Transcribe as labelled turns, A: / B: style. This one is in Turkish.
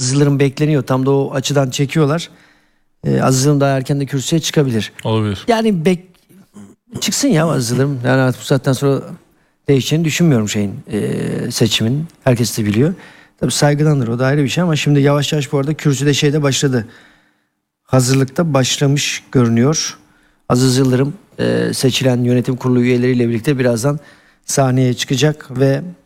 A: Aziz Yıldırım bekleniyor. Tam da o açıdan çekiyorlar. Aziz Yıldırım daha erken de kürsüye çıkabilir.
B: Olabilir.
A: Yani çıksın ya Aziz Yıldırım. Yani artık bu saatten sonra değişeceğini düşünmüyorum seçimin. Herkes de biliyor. Tabii saygıdandır, o da ayrı bir şey ama şimdi yavaş yavaş bu arada kürsüde başladı. Hazırlıkta başlamış görünüyor. Aziz Yıldırım seçilen yönetim kurulu üyeleriyle birlikte birazdan sahneye çıkacak ve